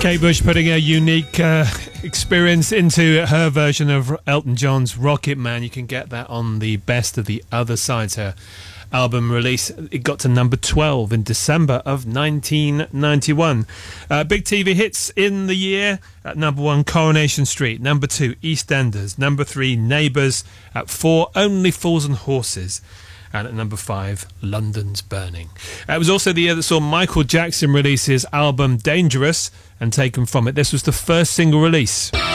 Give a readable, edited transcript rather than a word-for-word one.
Kate Bush putting a unique experience into her version of Elton John's Rocket Man. You can get that on the Best of the Other Sides, her album release. It got to number 12 in December of 1991. Big TV hits in the year. At number 1, Coronation Street. Number 2, EastEnders. Number 3, Neighbours. At 4, Only Fools and Horses. And at number 5, London's Burning. It was also the year that saw Michael Jackson release his album Dangerous, and taken from it, this was the first single release.